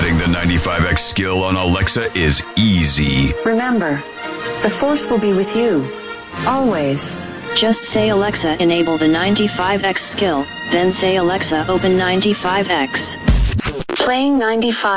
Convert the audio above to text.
Setting the 95X skill on Alexa is easy. Remember, the Force will be with you. Always. Just say Alexa enable the 95X skill, then say Alexa open 95X. Playing 95.